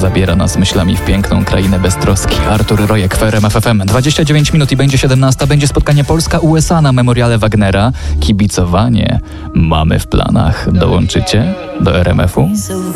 zabiera nas myślami w piękną krainę beztroski. Artur Rojek w RMF FM. 29 minut i będzie 17. Będzie spotkanie Polska-USA na memoriale Wagnera. Kibicowanie mamy w planach. Dołączycie do RMF-u?